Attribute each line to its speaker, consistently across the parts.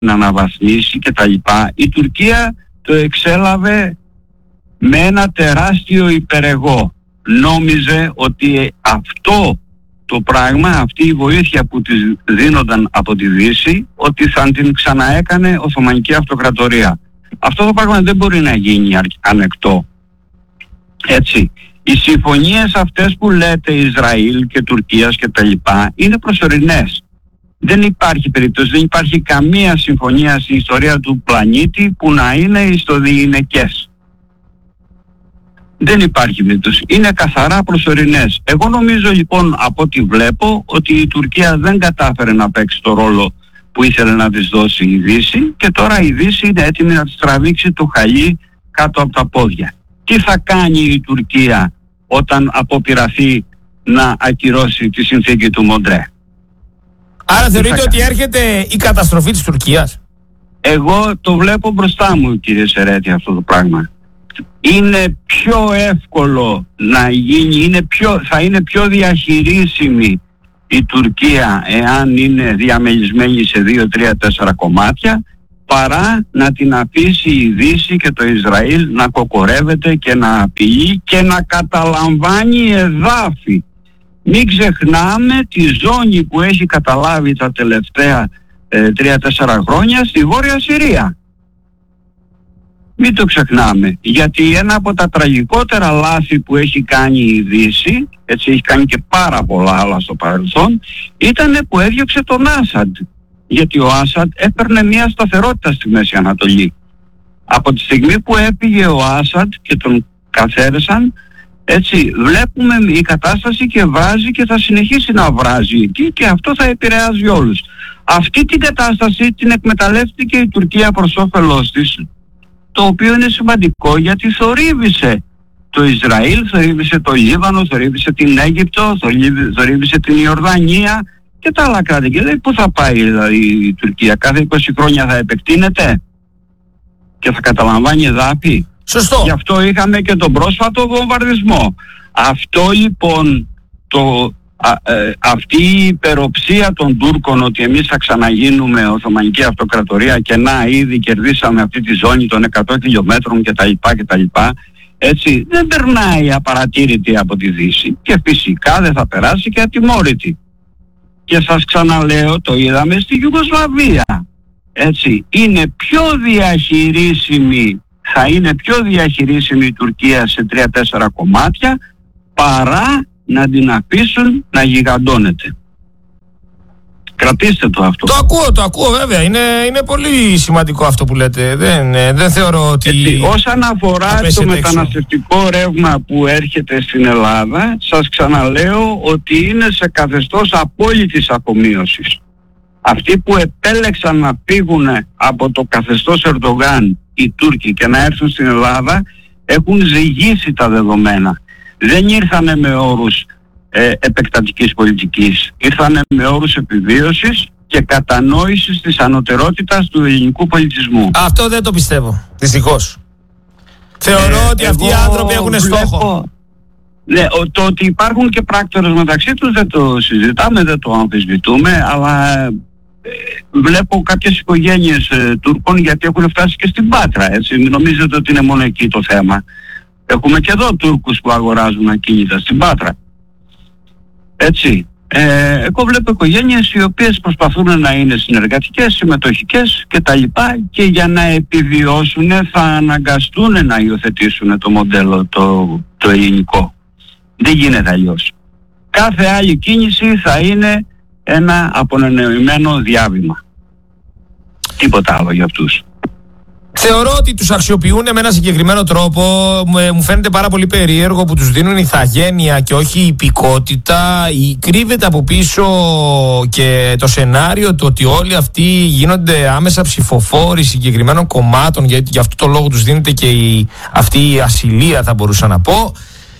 Speaker 1: να αναβαθμίσει κτλ. Η Τουρκία το εξέλαβε με ένα τεράστιο υπερεγώ. Νόμιζε ότι αυτό το πράγμα, αυτή η βοήθεια που της δίνονταν από τη Δύση, ότι θα την ξαναέκανε Οθωμανική Αυτοκρατορία. Αυτό το πράγμα δεν μπορεί να γίνει ανεκτό. Έτσι. Οι συμφωνίες αυτές που λέτε Ισραήλ και Τουρκίας και τα λοιπά είναι προσωρινές. Δεν υπάρχει περίπτωση, δεν υπάρχει καμία συμφωνία στην ιστορία του πλανήτη που να είναι ιστοδιειναικές. Δεν υπάρχει περίπτωση. Είναι καθαρά προσωρινές. Εγώ νομίζω λοιπόν από ό,τι βλέπω ότι η Τουρκία δεν κατάφερε να παίξει το ρόλο που ήθελε να της δώσει η Δύση και τώρα η Δύση είναι έτοιμη να της τραβήξει το χαλί κάτω από τα πόδια. Τι θα κάνει η Τουρκία όταν αποπειραθεί να ακυρώσει τη συνθήκη του Μοντρέ?
Speaker 2: Άρα θεωρείτε ότι έρχεται η καταστροφή της Τουρκίας?
Speaker 1: Εγώ το βλέπω μπροστά μου, κύριε Σερέτη, αυτό το πράγμα. Είναι πιο εύκολο να γίνει, θα είναι πιο διαχειρίσιμη η Τουρκία εάν είναι διαμελισμένη σε 2, 3, 4 κομμάτια, παρά να την αφήσει η Δύση και το Ισραήλ να κοκορεύεται και να απειλεί και να καταλαμβάνει εδάφη. Μην ξεχνάμε τη ζώνη που έχει καταλάβει τα τελευταία 3-4 χρόνια στη Βόρεια Συρία. Μην το ξεχνάμε, γιατί ένα από τα τραγικότερα λάθη που έχει κάνει η Δύση, έτσι έχει κάνει και πάρα πολλά άλλα στο παρελθόν, ήταν που έδιωξε τον Άσαντ. Γιατί ο Άσαντ έπαιρνε μια σταθερότητα στη Μέση Ανατολή. Από τη στιγμή που έφυγε ο Άσαντ και τον καθαίρεσαν, έτσι βλέπουμε η κατάσταση και βράζει και θα συνεχίσει να βράζει εκεί και αυτό θα επηρεάζει όλους. Αυτή την κατάσταση την εκμεταλλεύτηκε η Τουρκία προς όφελός της, το οποίο είναι σημαντικό γιατί θορύβησε το Ισραήλ, θορύβησε το Λίβανο, θορύβησε την Αίγυπτο, θορύβησε την Ιορδανία και τα άλλα κράτη. Και λέει πού θα πάει δηλαδή η Τουρκία, κάθε 20 χρόνια θα επεκτείνεται και θα καταλαμβάνει εδάφη.
Speaker 2: Σωστό.
Speaker 1: Γι' αυτό είχαμε και τον πρόσφατο βομβαρδισμό. Αυτό λοιπόν, αυτή η υπεροψία των Τούρκων ότι εμείς θα ξαναγίνουμε Οθωμανική Αυτοκρατορία και να ήδη κερδίσαμε αυτή τη ζώνη των 100 χιλιόμετρων κτλ. Έτσι δεν περνάει απαρατήρητη από τη Δύση και φυσικά δεν θα περάσει και ατιμόρυτη. Και σας ξαναλέω, το είδαμε στη Ιουγκοσλαβία. Έτσι, είναι πιο διαχειρίσιμη, θα είναι πιο διαχειρίσιμη η Τουρκία σε 3-4 κομμάτια παρά να την αφήσουν να γιγαντώνεται. Κρατήστε το αυτό.
Speaker 2: Το ακούω βέβαια. Είναι πολύ σημαντικό αυτό που λέτε. Δεν θεωρώ ότι...
Speaker 1: Έτσι, όσον αφορά το μεταναστευτικό ρεύμα που έρχεται στην Ελλάδα, σας ξαναλέω ότι είναι σε καθεστώς απόλυτης απομείωσης. Αυτοί που επέλεξαν να φύγουν από το καθεστώς Ερντογάν, οι Τούρκοι, και να έρθουν στην Ελλάδα, έχουν ζυγίσει τα δεδομένα. Δεν ήρθανε με όρους επεκτατικής πολιτικής. Ήρθανε με όρους επιβίωσης και κατανόησης της ανωτερότητας του ελληνικού πολιτισμού.
Speaker 2: Αυτό δεν το πιστεύω, δυστυχώς. Θεωρώ ότι αυτοί οι άνθρωποι έχουν στόχο.
Speaker 1: Ναι, το ότι υπάρχουν και πράκτορες μεταξύ τους δεν το συζητάμε, δεν το αμφισβητούμε, αλλά βλέπω κάποιες οικογένειες Τούρκων γιατί έχουν φτάσει και στην Πάτρα, έτσι. Μην νομίζετε ότι είναι μόνο εκεί το θέμα. Έχουμε και εδώ Τούρκους που αγοράζουν ακίνητα στην Πάτρα. Έτσι. Εγώ βλέπω οικογένειες οι οποίες προσπαθούν να είναι συνεργατικές, συμμετοχικές κτλ. Και για να επιβιώσουν θα αναγκαστούν να υιοθετήσουν το μοντέλο το ελληνικό. Δεν γίνεται αλλιώς. Κάθε άλλη κίνηση θα είναι ένα απονενοημένο διάβημα. Τίποτα άλλο για αυτούς.
Speaker 2: Θεωρώ ότι τους αξιοποιούν με ένα συγκεκριμένο τρόπο. Μου φαίνεται πάρα πολύ περίεργο που τους δίνουν ηθαγένεια και όχι υπηκότητα. Κρύβεται από πίσω και το σενάριο το ότι όλοι αυτοί γίνονται άμεσα ψηφοφόροι συγκεκριμένων κομμάτων, γιατί για αυτό το λόγο τους δίνεται και αυτή η ασυλία, θα μπορούσα να πω.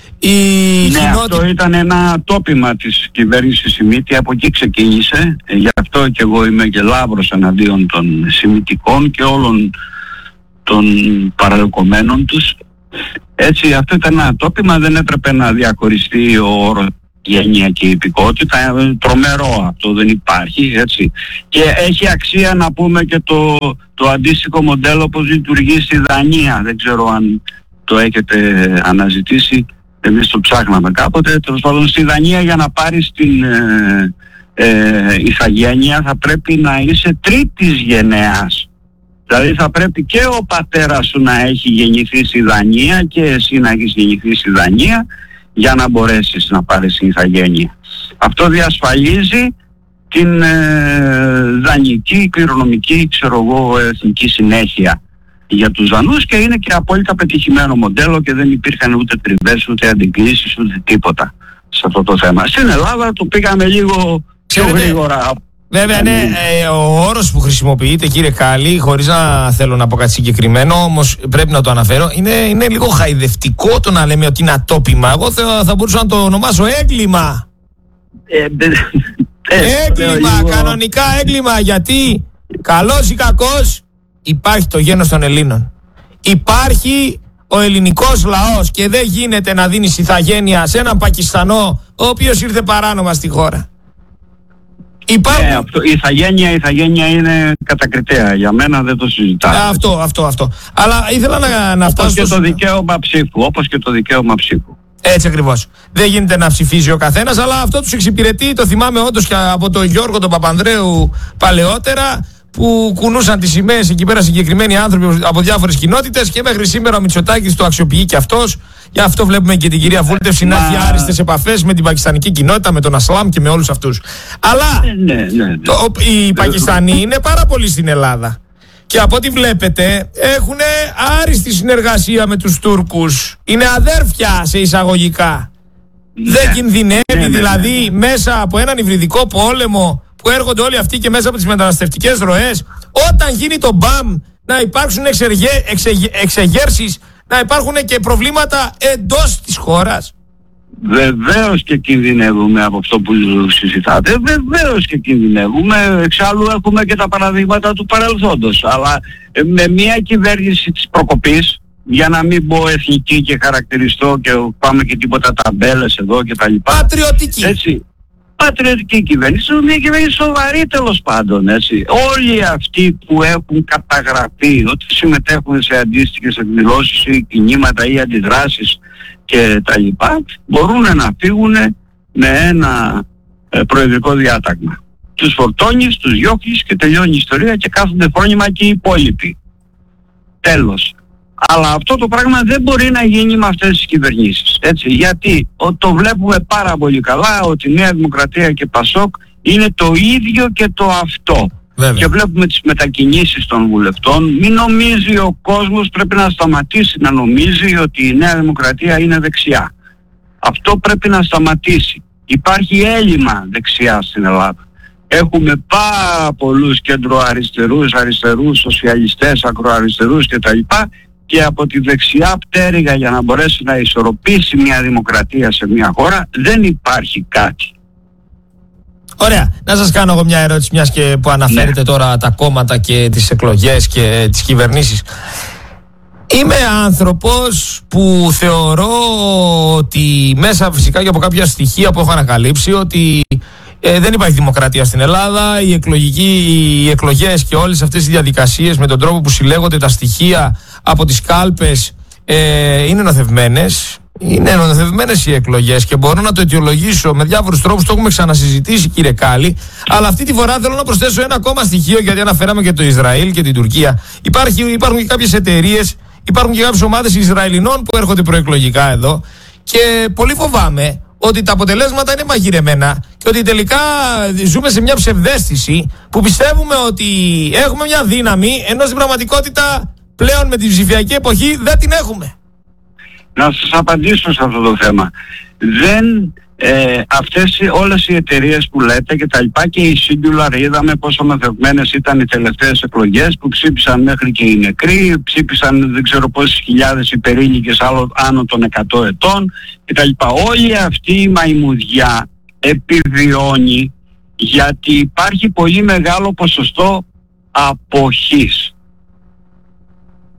Speaker 1: Αυτό ήταν ένα τόπιμα της κυβέρνησης Σιμίτη, από εκεί ξεκίνησε. Γι' αυτό και εγώ είμαι και λάβρος εναντίον των Σιμιτικών και όλων των παραδοκομένων τους. Έτσι, αυτό ήταν ένα τόπιμα, δεν έπρεπε να διαχωριστεί ο όρος ηθαγένεια και υπηκότητα, τρομερό αυτό, δεν υπάρχει, έτσι. Και έχει αξία να πούμε και το αντίστοιχο μοντέλο πως λειτουργεί στη Δανία. Δεν ξέρω αν το έχετε αναζητήσει, εμείς το ψάχναμε κάποτε. Τέλος πάντων, στη Δανία για να πάρεις την ηθαγένεια θα πρέπει να είσαι τρίτης γενεάς. Δηλαδή θα πρέπει και ο πατέρας σου να έχει γεννηθεί στη Δανία και εσύ να έχεις γεννηθεί στη Δανία για να μπορέσεις να πάρεις την ηθαγένεια. Αυτό διασφαλίζει την δανεική, κληρονομική, εθνική συνέχεια για τους Δανούς και είναι και απόλυτα πετυχημένο μοντέλο και δεν υπήρχαν ούτε τριβές, ούτε αντικλήσεις, ούτε τίποτα σε αυτό το θέμα. Στην Ελλάδα το πήγαμε λίγο πιο γρήγορα.
Speaker 2: Βέβαια, ναι, ο όρος που χρησιμοποιείτε, κύριε Κάλλη, χωρίς να θέλω να πω κάτι συγκεκριμένο, όμως πρέπει να το αναφέρω, είναι λίγο χαϊδευτικό το να λέμε ότι είναι ατόπιμα. Εγώ θα μπορούσα να το ονομάσω έγκλημα. Έγκλημα, κανονικά έγκλημα, γιατί καλός ή κακός υπάρχει το γένος των Ελλήνων. Υπάρχει ο ελληνικός λαός και δεν γίνεται να δίνεις ηθαγένεια σε έναν Πακιστανό ο οποίος ήρθε παράνομα στη χώρα.
Speaker 1: Η ηθαγένεια είναι κατακριτέα. Για μένα δεν το συζητάω.
Speaker 2: Αυτό. Αλλά ήθελα να φτάσω.
Speaker 1: Όπως και το δικαίωμα ψήφου.
Speaker 2: Έτσι ακριβώς. Δεν γίνεται να ψηφίζει ο καθένας, αλλά αυτό τους εξυπηρετεί. Το θυμάμαι όντως και από τον Γιώργο τον Παπανδρέου παλαιότερα, που κουνούσαν τις σημαίες εκεί πέρα συγκεκριμένοι άνθρωποι από διάφορες κοινότητες και μέχρι σήμερα ο Μητσοτάκης το αξιοποιεί και αυτός. Γι' αυτό βλέπουμε και την κυρία Βούλτευση να έχει άριστες επαφές με την πακιστανική κοινότητα, με τον Ασλάμ και με όλους αυτούς. Αλλά οι Πακιστανοί είναι πάρα πολλοί στην Ελλάδα. Και από ό,τι βλέπετε έχουν άριστη συνεργασία με τους Τούρκους. Είναι αδέρφια σε εισαγωγικά. Δεν κινδυνεύει δηλαδή μέσα από έναν υβριδικό πόλεμο που έρχονται όλοι αυτοί και μέσα από τις μεταναστευτικές ροές, όταν γίνει το μπαμ, να υπάρξουν εξεγέρσεις, να υπάρχουν και προβλήματα εντός της χώρας.
Speaker 1: Βεβαίως και κινδυνεύουμε από αυτό που συζητάτε. Βεβαίως και κινδυνεύουμε. Εξάλλου έχουμε και τα παραδείγματα του παρελθόντος. Αλλά με μια κυβέρνηση της προκοπής, για να μην πω εθνική και χαρακτηριστώ και πάμε και τίποτα ταμπέλες εδώ και τα λοιπά.
Speaker 2: Πατριωτική.
Speaker 1: Έτσι. Πατριωτική κυβέρνηση, μια κυβέρνηση σοβαρή τέλος πάντων, έτσι. Όλοι αυτοί που έχουν καταγραφεί ότι συμμετέχουν σε αντίστοιχες εκδηλώσεις ή κινήματα ή αντιδράσεις και τα λοιπά, μπορούν να φύγουν με ένα προεδρικό διάταγμα. Τους φορτώνεις, τους διώχνεις και τελειώνει η ιστορία και κάθονται φρόνημα και οι υπόλοιποι. Τέλος. Αλλά αυτό το πράγμα δεν μπορεί να γίνει με αυτές τις κυβερνήσεις. Έτσι, γιατί το βλέπουμε πάρα πολύ καλά ότι η Νέα Δημοκρατία και Πασόκ είναι το ίδιο και το αυτό. Βέβαια. Και βλέπουμε τις μετακινήσεις των βουλευτών. Μην νομίζει ο κόσμος, πρέπει να σταματήσει να νομίζει ότι η Νέα Δημοκρατία είναι δεξιά. Αυτό πρέπει να σταματήσει. Υπάρχει έλλειμμα δεξιά στην Ελλάδα. Έχουμε πάρα πολλούς κεντροαριστερούς, σοσιαλιστές, ακροαριστερούς κτλ. Και από τη δεξιά πτέρυγα για να μπορέσει να ισορροπήσει μια δημοκρατία σε μια χώρα δεν υπάρχει κάτι.
Speaker 2: Ωραία. Να σας κάνω εγώ μια ερώτηση, μιας και που αναφέρετε τώρα τα κόμματα και τις εκλογές και τις κυβερνήσεις. Είμαι άνθρωπος που θεωρώ ότι μέσα φυσικά και από κάποια στοιχεία που έχω ανακαλύψει ότι δεν υπάρχει δημοκρατία στην Ελλάδα. Οι εκλογές και όλες αυτές οι διαδικασίες με τον τρόπο που συλλέγονται τα στοιχεία από τις κάλπες είναι νοθευμένες. Είναι νοθευμένες οι εκλογές και μπορώ να το αιτιολογήσω με διάφορους τρόπους. Το έχουμε ξανασυζητήσει, κύριε Κάλλη. Αλλά αυτή τη φορά θέλω να προσθέσω ένα ακόμα στοιχείο, γιατί αναφέραμε και το Ισραήλ και την Τουρκία. Υπάρχουν και κάποιες εταιρείες, υπάρχουν και κάποιες ομάδες Ισραηλινών που έρχονται προεκλογικά εδώ και πολύ φοβάμαι ότι τα αποτελέσματα είναι μαγειρεμένα και ότι τελικά ζούμε σε μια ψευδαίσθηση που πιστεύουμε ότι έχουμε μια δύναμη, ενώ στην πραγματικότητα πλέον με την ψηφιακή εποχή δεν την έχουμε.
Speaker 1: Να σας απαντήσω σε αυτό το θέμα. Αυτές όλες οι εταιρείες που λέτε και τα λοιπά και οι Singular, είδαμε πόσο μαθευμένες ήταν οι τελευταίες εκλογές που ψήφισαν μέχρι και οι νεκροί, ψήφισαν δεν ξέρω πόσες χιλιάδες υπερήλικες άνω των 100 ετών και τα λοιπά. Όλη αυτή η μαϊμουδιά επιβιώνει γιατί υπάρχει πολύ μεγάλο ποσοστό αποχής.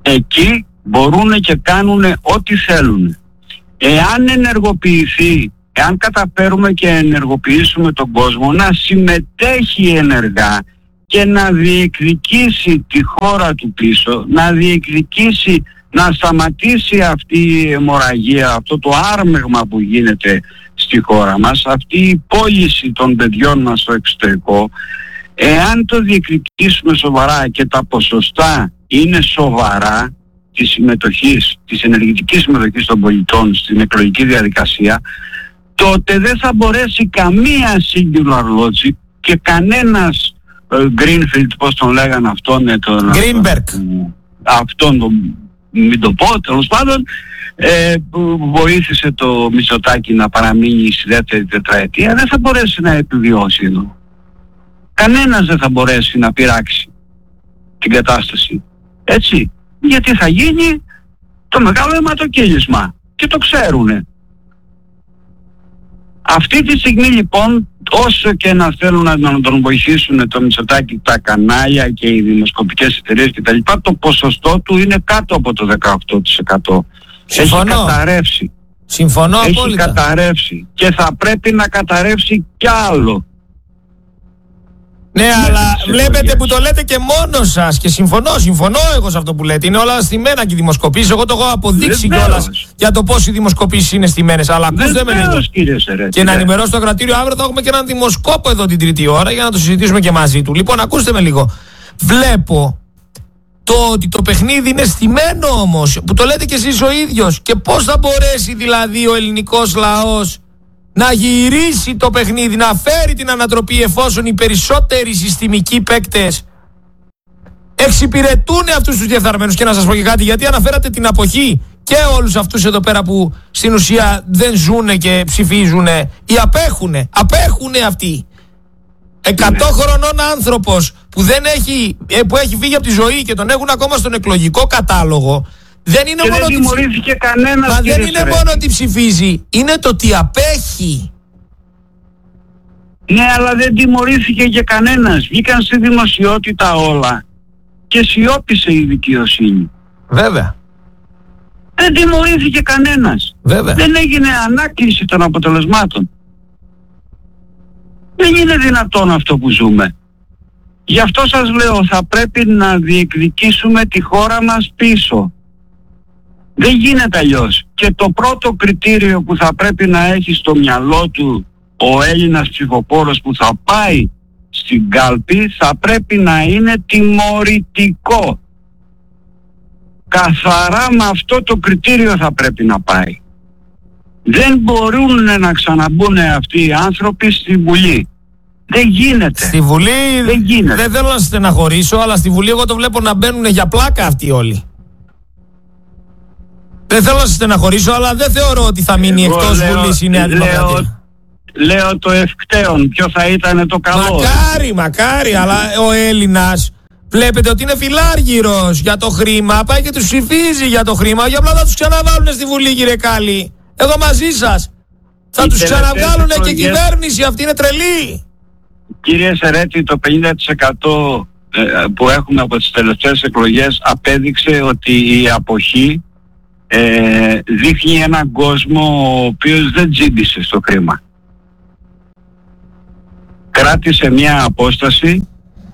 Speaker 1: Εκεί μπορούν και κάνουν ό,τι θέλουν. Εάν ενεργοποιηθεί εάν καταφέρουμε και ενεργοποιήσουμε τον κόσμο να συμμετέχει ενεργά και να διεκδικήσει τη χώρα του πίσω, να διεκδικήσει να σταματήσει αυτή η αιμορραγία, αυτό το άρμεγμα που γίνεται στη χώρα μας, αυτή η πώληση των παιδιών μας στο εξωτερικό, εάν το διεκδικήσουμε σοβαρά και τα ποσοστά είναι σοβαρά της συμμετοχής, της ενεργητικής συμμετοχής των πολιτών στην εκλογική διαδικασία, τότε δεν θα μπορέσει καμία singular logic και κανένας Greenfield, πώς τον λέγανε αυτόν,
Speaker 2: Greenberg,
Speaker 1: αυτόν τον, μην το πω, τέλος πάντων, που βοήθησε το Μητσοτάκη να παραμείνει στη δεύτερη τετραετία, δεν θα μπορέσει να επιβιώσει εδώ. Κανένας δεν θα μπορέσει να πειράξει την κατάσταση. Έτσι. Γιατί θα γίνει το μεγάλο αιματοκύλισμα. Και το ξέρουνε. Αυτή τη στιγμή λοιπόν, όσο και να θέλουν να τον βοηθήσουν το Μητσοτάκη, τα κανάλια και οι δημοσκοπικές εταιρείες κτλ., το ποσοστό του είναι κάτω από το 18%.
Speaker 2: Συμφωνώ.
Speaker 1: Έχει καταρρεύσει.
Speaker 2: Συμφωνώ απόλυτα.
Speaker 1: Έχει καταρρεύσει. Και θα πρέπει να καταρρεύσει κι άλλο.
Speaker 2: Ναι, αλλά βλέπετε που το λέτε και μόνος σας και συμφωνώ εγώ σε αυτό που λέτε. Είναι όλα στημένα και οι δημοσκοπήσεις. Εγώ το έχω αποδείξει κιόλας για το πώς οι δημοσκοπήσεις είναι στημμένες. Αλλά ακούστε με λίγο. Και να ενημερώσω το κρατήριο, αύριο θα έχουμε και έναν δημοσκόπο εδώ την τρίτη ώρα για να το συζητήσουμε και μαζί του. Λοιπόν, ακούστε με λίγο. Βλέπω το ότι το παιχνίδι είναι στημμένο όμως, που το λέτε κι εσείς ο ίδιος. Και πώς θα μπορέσει δηλαδή ο ελληνικός λαός να γυρίσει το παιχνίδι, να φέρει την ανατροπή, εφόσον οι περισσότεροι συστημικοί παίκτες εξυπηρετούν αυτούς τους διεφθαρμένους. Και να σας πω και κάτι, γιατί αναφέρατε την αποχή και όλους αυτούς εδώ πέρα που στην ουσία δεν ζουνε και ψηφίζουνε ή απέχουνε αυτοί. 100 χρονών άνθρωπος που έχει φύγει από τη ζωή και τον έχουν ακόμα στον εκλογικό κατάλογο. Δεν είναι μόνο ότι
Speaker 1: τιμωρήθηκε κανένας.
Speaker 2: Μα δεν είναι μόνο ότι ψηφίζει, είναι το ότι απέχει.
Speaker 1: Ναι, αλλά δεν τιμωρήθηκε και κανένας. Βγήκαν στη δημοσιότητα όλα και σιώπησε η δικαιοσύνη.
Speaker 2: Βέβαια.
Speaker 1: Δεν τιμωρήθηκε κανένας.
Speaker 2: Βέβαια.
Speaker 1: Δεν έγινε ανάκληση των αποτελεσμάτων. Δεν είναι δυνατόν αυτό που ζούμε. Γι' αυτό σας λέω, θα πρέπει να διεκδικήσουμε τη χώρα μας πίσω. Δεν γίνεται αλλιώς. Και το πρώτο κριτήριο που θα πρέπει να έχει στο μυαλό του ο Έλληνας ψηφοφόρος που θα πάει στην κάλπη θα πρέπει να είναι τιμωρητικό. Καθαρά με αυτό το κριτήριο θα πρέπει να πάει. Δεν μπορούν να ξαναμπούν αυτοί οι άνθρωποι στη Βουλή. Δεν γίνεται.
Speaker 2: Στη Βουλή
Speaker 1: δεν γίνεται.
Speaker 2: Δεν θέλω να στεναχωρήσω, αλλά στη Βουλή εγώ το βλέπω να μπαίνουν για πλάκα αυτοί όλοι. Δεν θέλω να σας στεναχωρήσω, αλλά δεν θεωρώ ότι θα μείνει εκτός Βουλής η Νέα Δημοκρατία.
Speaker 1: Λέω το ευκταίον, ποιο θα ήταν το καλό.
Speaker 2: Μακάρι, αλλά ο Έλληνας βλέπετε ότι είναι φιλάργυρος για το χρήμα, πάει και τους ψηφίζει για το χρήμα, για απλά θα τους ξαναβάλουν στη Βουλή, κύριε Κάλλη. Εγώ μαζί σας. Θα τους ξαναβγάλουν και κυβέρνηση, αυτή είναι τρελή.
Speaker 1: Κύριε Σερέτη, το 50% που έχουμε από τις τελευταίες εκλογές απέδειξε ότι η αποχή δείχνει έναν κόσμο ο οποίος δεν τζίμπησε στο χρήμα. Κράτησε μια απόσταση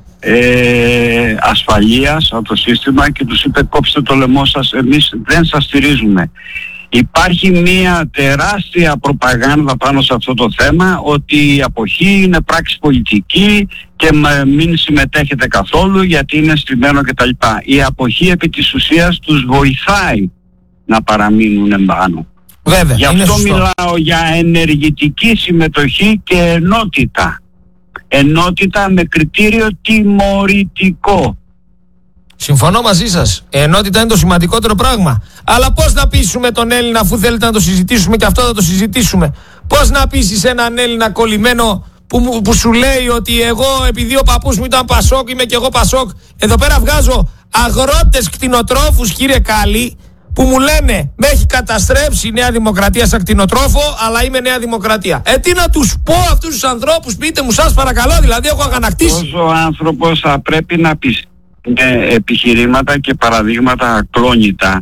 Speaker 1: ασφαλείας από το σύστημα και τους είπε κόψτε το λαιμό σας, εμείς δεν σας στηρίζουμε. Υπάρχει μια τεράστια προπαγάνδα πάνω σε αυτό το θέμα ότι η αποχή είναι πράξη πολιτική και μην συμμετέχετε καθόλου γιατί είναι στριμμένο κτλ. Η αποχή επί της ουσίας τους βοηθάει να παραμείνουν εμπάνω.
Speaker 2: Βέβαια,
Speaker 1: γι' αυτό μιλάω για ενεργητική συμμετοχή και ενότητα. Ενότητα με κριτήριο τιμωρητικό.
Speaker 2: Συμφωνώ μαζί σας. Ενότητα είναι το σημαντικότερο πράγμα. Αλλά πώς να πείσουμε τον Έλληνα, αφού θέλετε να το συζητήσουμε και αυτό θα το συζητήσουμε. Πώς να πείσεις έναν Έλληνα κολλημένο που σου λέει ότι εγώ επειδή ο παππούς μου ήταν Πασόκ είμαι και εγώ Πασόκ. Εδώ πέρα βγάζω αγρότες κτηνοτρόφους, κύριε Κάλλη, που μου λένε με έχει καταστρέψει η Νέα Δημοκρατία σαν κτηνοτρόφο, αλλά είμαι Νέα Δημοκρατία. Τι να τους πω αυτούς τους ανθρώπους, πείτε μου σας παρακαλώ, δηλαδή έχω αγανακτήσει.
Speaker 1: Όσο ο άνθρωπος θα πρέπει να πει με επιχειρήματα και παραδείγματα ακλόνητα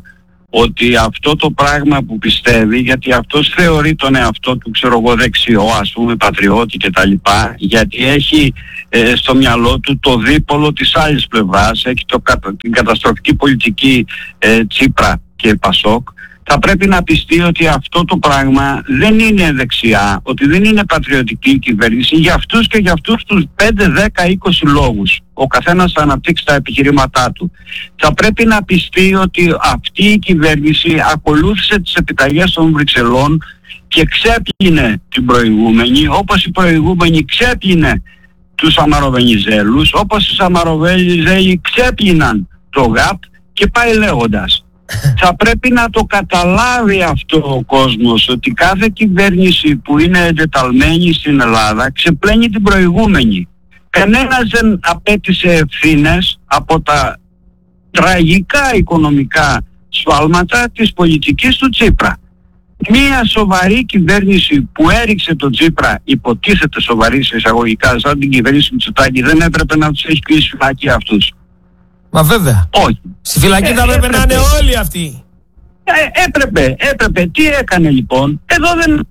Speaker 1: ότι αυτό το πράγμα που πιστεύει, γιατί αυτός θεωρεί τον εαυτό του, ξέρω εγώ, δεξιό, ας πούμε, πατριώτη και τα λοιπά, γιατί έχει στο μυαλό του το δίπολο της άλλης πλευράς, έχει την καταστροφική πολιτική Τσίπρα και Πασόκ, θα πρέπει να πιστεί ότι αυτό το πράγμα δεν είναι δεξιά, ότι δεν είναι πατριωτική κυβέρνηση για αυτούς και για αυτούς τους 5, 10, 20 λόγους. Ο καθένας θα αναπτύξει τα επιχειρήματά του. Θα πρέπει να πιστεί ότι αυτή η κυβέρνηση ακολούθησε τις επιταγές των Βρυξελών και ξέπλυνε την προηγούμενη, όπως η προηγούμενη ξέπλυνε τους Αμαροβενιζέλους, όπως οι Αμαροβενιζέλοι ξέπλυναν το ΓΑΠ και πάει λέγοντας. Θα πρέπει να το καταλάβει αυτό ο κόσμος, ότι κάθε κυβέρνηση που είναι εντεταλμένη στην Ελλάδα ξεπλένει την προηγούμενη. Κανένας δεν απέτησε ευθύνες από τα τραγικά οικονομικά σφάλματα της πολιτικής του Τσίπρα. Μία σοβαρή κυβέρνηση που έριξε τον Τσίπρα, υποτίθεται σοβαρή σε εισαγωγικά, σαν την κυβέρνηση του Μητσοτάκη, δεν έπρεπε να τους έχει κλείσει φυλακή αυτούς.
Speaker 2: Μα βέβαια.
Speaker 1: Όχι.
Speaker 2: Στη φυλακή θα έπρεπε να είναι όλοι αυτοί.
Speaker 1: Έπρεπε. Τι έκανε λοιπόν? Εδώ δεν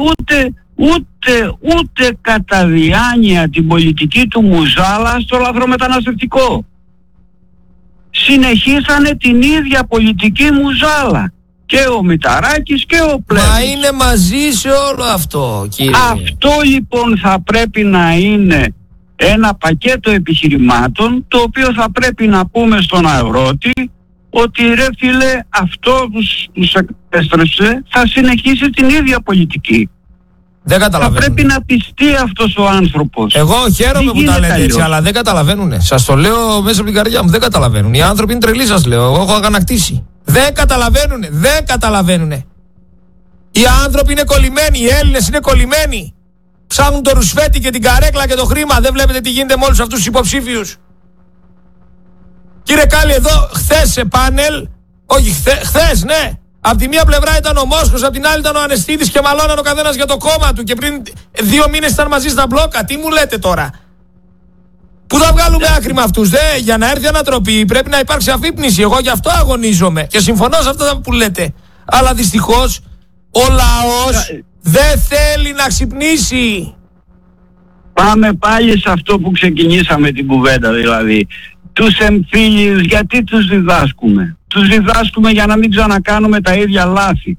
Speaker 1: ούτε κατά διάνοια την πολιτική του Μουζάλα στο λαθρομεταναστευτικό. Συνεχίσανε την ίδια πολιτική Μουζάλα. Και ο Μηταράκης και ο Πλεύρης.
Speaker 2: Μα είναι μαζί σε όλο αυτό, κύριε.
Speaker 1: Αυτό λοιπόν θα πρέπει να είναι ένα πακέτο επιχειρημάτων, το οποίο θα πρέπει να πούμε στον αγρότη ότι ρε φίλε, αυτό που τους επέστρεψε θα συνεχίσει την ίδια πολιτική.
Speaker 2: Δεν καταλαβαίνουν.
Speaker 1: Θα πρέπει να πιστεί αυτός ο άνθρωπος.
Speaker 2: Εγώ χαίρομαι που τα λέτε έτσι, αλλά δεν καταλαβαίνουνε. Σας το λέω μέσα από την καρδιά μου, δεν καταλαβαίνουν. Οι άνθρωποι είναι τρελοί, σας λέω. Εγώ έχω αγανακτήσει. Δεν καταλαβαίνουνε. Οι άνθρωποι είναι κολλημένοι, οι Έλληνες είναι κολλημένοι. Ψάχνουν το ρουσφέτη και την καρέκλα και το χρήμα. Δεν βλέπετε τι γίνεται με όλους αυτούς τους υποψήφιους? Κύριε Κάλλη, εδώ χθες σε πάνελ, όχι χθες, ναι. Απ' τη μία πλευρά ήταν ο Μόσχος, απ' την άλλη ήταν ο Ανεστίδης και μαλώναν ο καθένας για το κόμμα του. Και πριν 2 μήνες ήταν μαζί στα μπλόκα. Τι μου λέτε τώρα? Πού θα βγάλουμε άκρη με αυτούς? Για να έρθει ανατροπή πρέπει να υπάρξει αφύπνιση. Εγώ γι' αυτό αγωνίζομαι και συμφωνώ σε αυτά που λέτε. Αλλά δυστυχώς ο λαός δεν θέλει να ξυπνήσει.
Speaker 1: Πάμε πάλι σε αυτό που ξεκινήσαμε την κουβέντα, δηλαδή. Τους εμφύλιους γιατί τους διδάσκουμε? Τους διδάσκουμε για να μην ξανακάνουμε τα ίδια λάθη.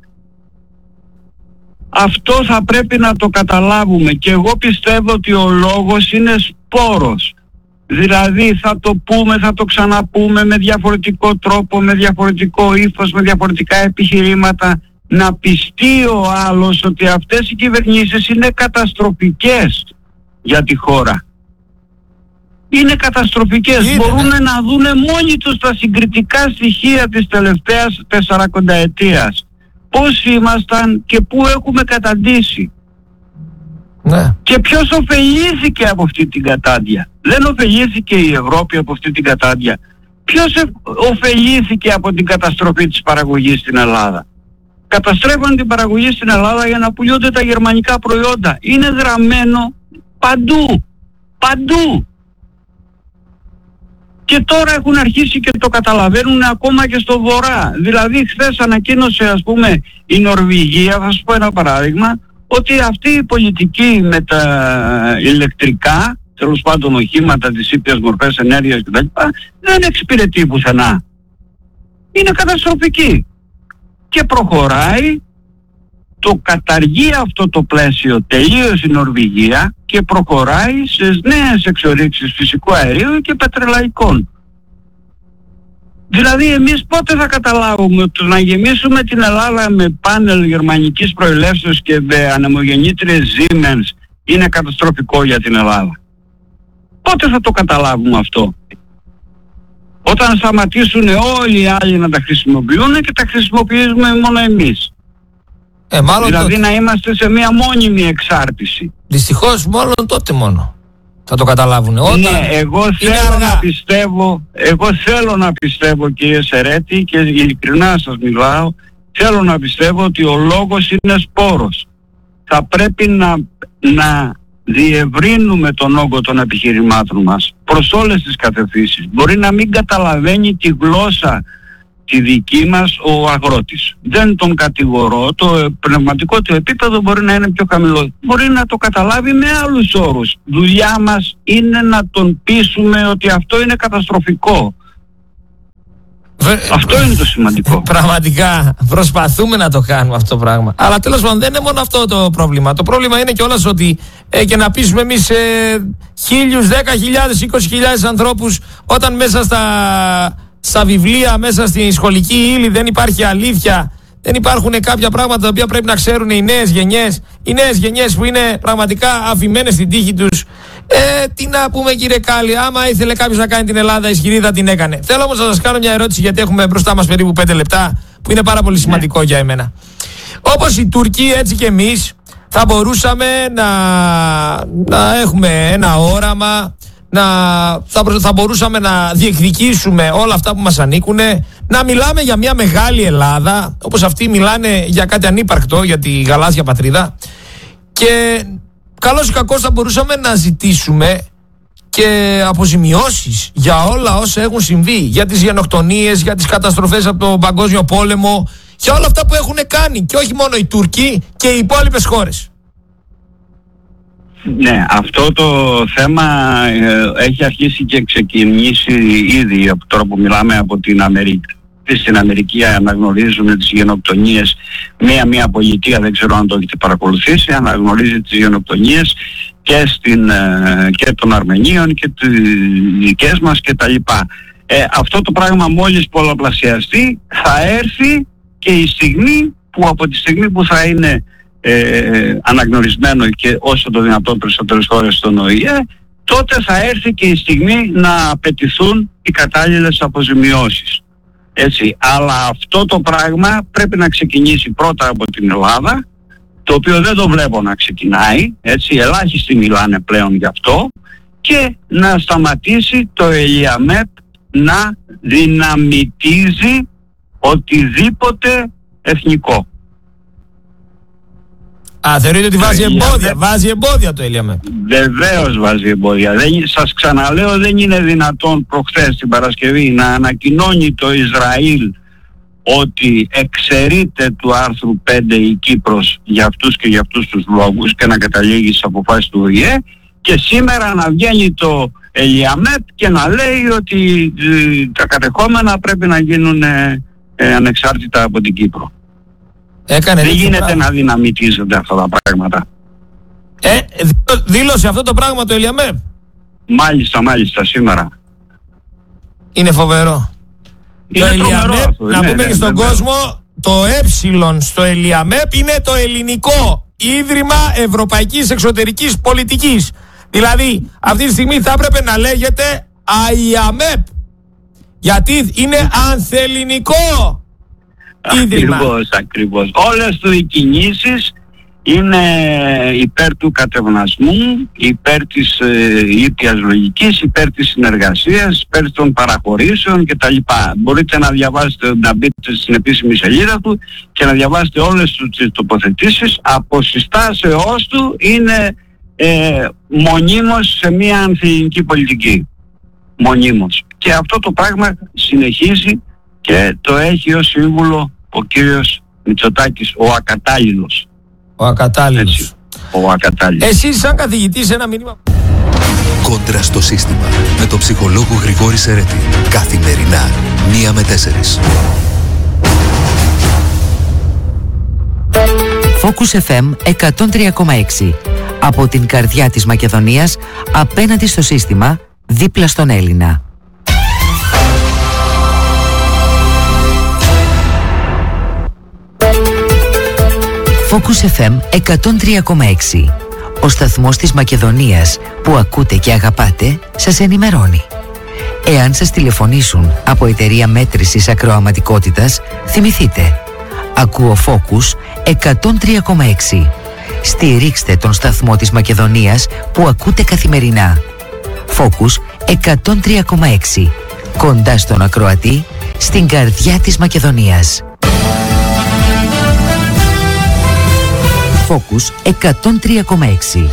Speaker 1: Αυτό θα πρέπει να το καταλάβουμε και εγώ πιστεύω ότι ο λόγος είναι σπόρος. Δηλαδή θα το πούμε, θα το ξαναπούμε με διαφορετικό τρόπο, με διαφορετικό ύφος, με διαφορετικά επιχειρήματα, να πιστεί ο άλλος ότι αυτές οι κυβερνήσεις είναι καταστροφικές για τη χώρα. Είναι καταστροφικές. Μπορούν να δούνε μόνοι τους τα συγκριτικά στοιχεία της τελευταίας 40ετίας. Πώς ήμασταν και πού έχουμε καταντήσει.
Speaker 2: Ναι.
Speaker 1: Και ποιος ωφελήθηκε από αυτή την κατάντια? Δεν ωφελήθηκε η Ευρώπη από αυτή την κατάντια. Ποιος ωφελήθηκε από την καταστροφή της παραγωγής στην Ελλάδα? Καταστρέφαν την παραγωγή στην Ελλάδα για να πουλιούνται τα γερμανικά προϊόντα. Είναι γραμμένο παντού. Και τώρα έχουν αρχίσει και το καταλαβαίνουν ακόμα και στο βορρά. Δηλαδή χθες ανακοίνωσε, ας πούμε, η Νορβηγία, θα σας πω ένα παράδειγμα, ότι αυτή η πολιτική με τα ηλεκτρικά, τέλος πάντων οχήματα, τις ήπιες μορφές ενέργειας κτλ. Δεν εξυπηρετεί πουθενά. Είναι καταστροφική. Και προχωράει, το καταργεί αυτό το πλαίσιο τελείως η Νορβηγία και προχωράει σε νέες εξορίξεις φυσικού αερίου και πετρελαϊκών. Δηλαδή εμείς πότε θα καταλάβουμε ότι να γεμίσουμε την Ελλάδα με πάνελ γερμανικής προελεύσεως και με ανεμογεννήτριες Siemens είναι καταστροφικό για την Ελλάδα? Πότε θα το καταλάβουμε αυτό? Όταν σταματήσουν όλοι οι άλλοι να τα χρησιμοποιούν και τα χρησιμοποιήσουμε μόνο εμείς.
Speaker 2: Μάλλον
Speaker 1: δηλαδή
Speaker 2: τότε.
Speaker 1: Να είμαστε σε μια μόνιμη εξάρτηση.
Speaker 2: Δυστυχώς τότε μόνο θα το καταλάβουν.
Speaker 1: Ναι, εγώ θέλω να πιστεύω κύριε Σερέτη, και ειλικρινά σας μιλάω, θέλω να πιστεύω ότι ο λόγος είναι σπόρος. Θα πρέπει να διευρύνουμε τον όγκο των επιχειρημάτων μας προς όλες τις κατευθύνσεις. Μπορεί να μην καταλαβαίνει τη γλώσσα τη δική μας ο αγρότης. Δεν τον κατηγορώ, το πνευματικό του επίπεδο μπορεί να είναι πιο χαμηλό. Μπορεί να το καταλάβει με άλλους όρους. Δουλειά μας είναι να τον πείσουμε ότι αυτό είναι καταστροφικό. Αυτό είναι το σημαντικό.
Speaker 2: Πραγματικά προσπαθούμε να το κάνουμε αυτό το πράγμα. Αλλά τέλος πάντων δεν είναι μόνο αυτό το πρόβλημα. Το πρόβλημα είναι κιόλας ότι και να πείσουμε εμείς 1.000, 10.000, 20.000 ανθρώπους, όταν μέσα στα βιβλία, μέσα στη σχολική ύλη δεν υπάρχει αλήθεια, δεν υπάρχουν κάποια πράγματα τα οποία πρέπει να ξέρουν οι νέες γενιές. Οι νέες γενιές που είναι πραγματικά αφημένες στην τύχη τους. Τι να πούμε, κύριε Κάλλη, άμα ήθελε κάποιος να κάνει την Ελλάδα ισχυρή θα την έκανε. Θέλω όμως να σας κάνω μια ερώτηση, γιατί έχουμε μπροστά μας περίπου 5 λεπτά, που είναι πάρα πολύ σημαντικό για εμένα. Όπως οι Τούρκοι, έτσι και εμείς θα μπορούσαμε να έχουμε ένα όραμα, θα μπορούσαμε να διεκδικήσουμε όλα αυτά που μας ανήκουν, να μιλάμε για μια μεγάλη Ελλάδα, όπως αυτοί μιλάνε για κάτι ανύπαρκτο, για τη γαλάζια πατρίδα, και καλώς ή κακώς θα μπορούσαμε να ζητήσουμε και αποζημιώσεις για όλα όσα έχουν συμβεί, για τις γενοκτονίες, για τις καταστροφές από τον Παγκόσμιο Πόλεμο, για όλα αυτά που έχουν κάνει, και όχι μόνο οι Τούρκοι και οι υπόλοιπες χώρες.
Speaker 1: Ναι, αυτό το θέμα έχει αρχίσει και ξεκινήσει ήδη από τώρα που μιλάμε από την Αμερική. Στην Αμερική αναγνωρίζουν τις γενοκτονίες, μία πολιτεία, δεν ξέρω αν το έχετε παρακολουθήσει, αναγνωρίζει τις γενοκτονίες και των Αρμενίων και τις δικές μας και τα λοιπά. Αυτό το πράγμα μόλις πολλαπλασιαστεί θα έρθει και η στιγμή που, από τη στιγμή που θα είναι αναγνωρισμένο και όσο το δυνατόν περισσότερες χώρες στον ΟΗΕ, τότε θα έρθει και η στιγμή να απαιτηθούν οι κατάλληλες αποζημιώσεις. Έτσι, αλλά αυτό το πράγμα πρέπει να ξεκινήσει πρώτα από την Ελλάδα, το οποίο δεν το βλέπω να ξεκινάει, έτσι, ελάχιστοι μιλάνε πλέον γι' αυτό, και να σταματήσει το ΕΛΙΑΜΕΠ να δυναμητίζει οτιδήποτε εθνικό.
Speaker 2: Θεωρείτε ότι βάζει εμπόδια το ΕΛΙΑΜΕΠ?
Speaker 1: Βεβαίως βάζει εμπόδια. Σας ξαναλέω, δεν είναι δυνατόν προχθές την Παρασκευή να ανακοινώνει το Ισραήλ ότι εξαιρείται του άρθρου 5 η Κύπρος για αυτούς και για αυτούς τους λόγους και να καταλήγει στις αποφάσεις του ΟΗΕ, και σήμερα να βγαίνει το ΕΛΙΑΜΕΠ και να λέει ότι τα κατεχόμενα πρέπει να γίνουν ανεξάρτητα από την Κύπρο. Δεν γίνεται να δυναμητίζονται αυτά τα πράγματα.
Speaker 2: Δήλωσε αυτό το πράγμα το ΕΛΙΑΜΕΠ?
Speaker 1: Μάλιστα, σήμερα.
Speaker 2: Είναι φοβερό.
Speaker 1: Είναι
Speaker 2: το ΕΛΙΑΜΕΠ,
Speaker 1: να
Speaker 2: πούμε και στον κόσμο, το στο ΕΛΙΑΜΕΠ είναι το Ελληνικό Ίδρυμα Ευρωπαϊκής Εξωτερικής Πολιτικής. Δηλαδή, αυτή τη στιγμή θα έπρεπε να λέγεται ΑΙΑΜΕΠ, γιατί είναι ανθελληνικό ίδρυμα.
Speaker 1: Ακριβώς. Όλες του οι κινήσεις είναι υπέρ του κατευνασμού, υπέρ της ήπιας λογικής, υπέρ της συνεργασίας, υπέρ των παραχωρήσεων κτλ. Μπορείτε να διαβάσετε, να μπείτε στην επίσημη σελίδα του και να διαβάσετε όλες τις τοποθετήσεις. Από συστάσεώς του είναι μονίμως σε μια ανθελληνική πολιτική. Μονίμως. Και αυτό το πράγμα συνεχίζει και το έχει ως σύμβουλο ο κύριος Μητσοτάκης, ο ακατάλληλος.
Speaker 2: Ο ακατάλληλος.
Speaker 1: Έτσι, ο ακατάλληλος.
Speaker 2: Εσείς σαν καθηγητής ένα μήνυμα.
Speaker 3: Κόντρα στο σύστημα με τον ψυχολόγο Γρηγόρη Σερέτη. Καθημερινά 1 με 4.
Speaker 4: Focus FM 103,6. Από την καρδιά της Μακεδονίας, απέναντι στο σύστημα, δίπλα στον Έλληνα. Focus FM 103,6. Ο σταθμός της Μακεδονίας που ακούτε και αγαπάτε σας ενημερώνει. Εάν σας τηλεφωνήσουν από εταιρεία μέτρησης ακροαματικότητας, θυμηθείτε. Ακούω Focus 103,6. Στηρίξτε τον σταθμό της Μακεδονίας που ακούτε καθημερινά. Focus 103,6. Κοντά στον ακροατή, στην καρδιά της Μακεδονίας. Focus 103,6.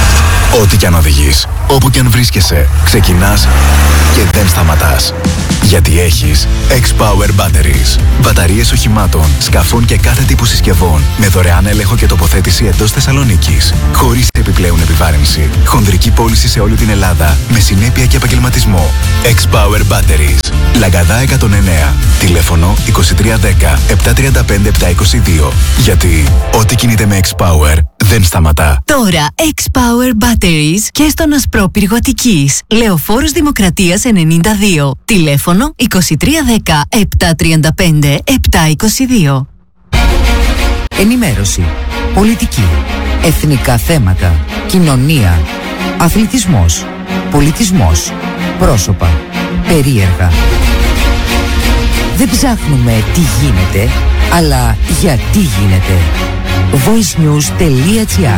Speaker 3: Ό,τι κι αν οδηγείς, όπου κι αν βρίσκεσαι, ξεκινάς και δεν σταματάς.
Speaker 5: Γιατί έχεις X-Power Batteries. Μπαταρίες οχημάτων, σκαφών και κάθε τύπου συσκευών με δωρεάν έλεγχο και τοποθέτηση εντός Θεσσαλονίκης. Χωρίς επιπλέον επιβάρυνση. Χονδρική πώληση σε όλη την Ελλάδα με συνέπεια και επαγγελματισμό. X-Power Batteries. Λαγκαδά 109. Τηλέφωνο 2310 735 722. Γιατί ό,τι κινείται με X-Power δεν σταματά.
Speaker 6: Τώρα X-Power Batteries και στον Ασπρόπυργο Αττικής. Λεωφόρος Δημοκρατίας 92. Τηλέφωνο 2310 735 722.
Speaker 4: Ενημέρωση, πολιτική, εθνικά θέματα, κοινωνία, αθλητισμός, πολιτισμός, πρόσωπα, περίεργα. Δεν ψάχνουμε τι γίνεται, αλλά γιατί γίνεται. voicenews.gr.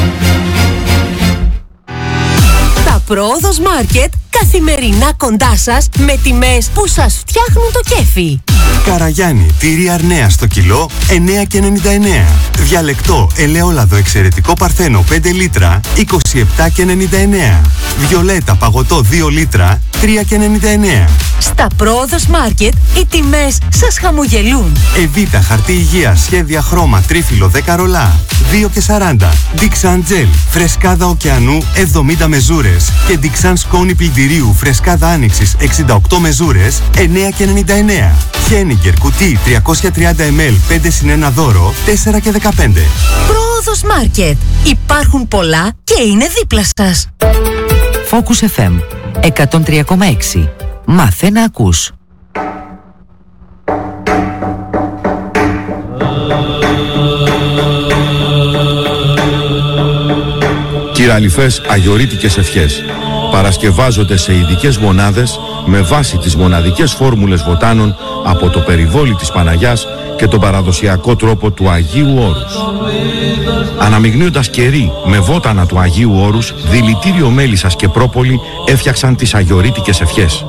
Speaker 7: Τα Πρόοδος Μάρκετ καθημερινά κοντά σας με τιμές που σας φτιάχνουν το κέφι.
Speaker 8: Καραγιάννη, τυρί Αρνέα στο κιλό 9,99. Διαλεκτό ελαιόλαδο εξαιρετικό παρθένο 5 λίτρα 27,99. Βιολέτα παγωτό 2 λίτρα 3,99.
Speaker 7: Στα Πρόοδος Μάρκετ οι τιμές σας χαμογελούν.
Speaker 8: Εβίτα χαρτί υγείας σχέδια χρώμα τρίφυλλο 10 ρολά 2,40. Dixan Gel φρεσκάδα ωκεανού 70 μεζούρες και Dixan σκόνη πλυντηρίου φρεσκάδα άνοιξης 68 μεζούρες 9,99. Χένιγκερ κουτί 330 ml 5+1 δώρο 4,15.
Speaker 7: Πρόοδος Μάρκετ. Υπάρχουν πολλά και είναι δίπλα σας.
Speaker 4: Focus FM 103,6. Μάθε να ακούς.
Speaker 9: Κυραλιφές αγιορείτικες ευχές παρασκευάζονται σε ειδικές μονάδες με βάση τις μοναδικές φόρμουλες βοτάνων από το περιβόλι της Παναγιάς και τον παραδοσιακό τρόπο του Αγίου Όρους. Αναμειγνύοντας κερί με βότανα του Αγίου Όρους, δηλητήριο μέλισσας και πρόπολη έφτιαξαν τις αγιορείτικες ευχές.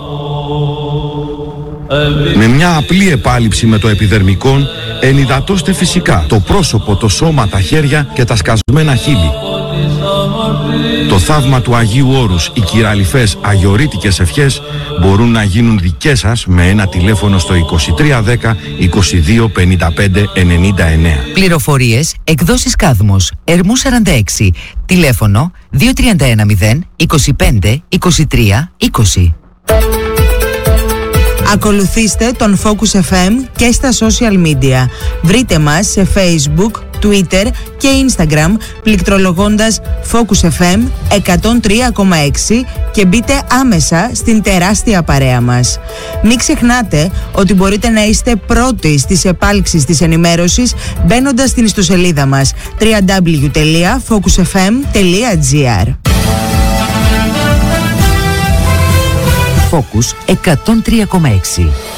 Speaker 9: Με μια απλή επάλυψη με το επιδερμικόν ενυδατώστε φυσικά το πρόσωπο, το σώμα, τα χέρια και τα σκασμένα χείλη. Το θαύμα του Αγίου Όρους, οι κυραλιφές αγιορείτικες ευχές μπορούν να γίνουν δικές σας με ένα τηλέφωνο στο 2310 22 55 99.
Speaker 4: Πληροφορίες, εκδόσεις Κάδμος, Ερμού 46, τηλέφωνο 2310 25 23 20.
Speaker 10: Ακολουθήστε τον Focus FM και στα social media. Βρείτε μας σε Facebook, Twitter και Instagram πληκτρολογώντας Focus FM 103,6 και μπείτε άμεσα στην τεράστια παρέα μας. Μην ξεχνάτε ότι μπορείτε να είστε πρώτοι στις επάλξεις της ενημέρωσης μπαίνοντας στην ιστοσελίδα μας www.focusfm.gr.
Speaker 4: Focus 103,6.